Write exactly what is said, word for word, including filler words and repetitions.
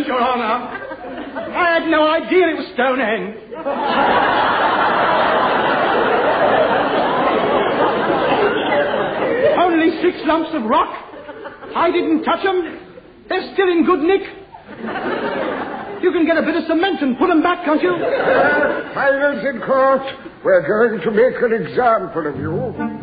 Your Honor. I had no idea it was Stonehenge. Only six lumps of rock. I didn't touch them. They're still in good nick. You can get a bit of cement and put them back, can't you? Uh, silence in court. We're going to make an example of you.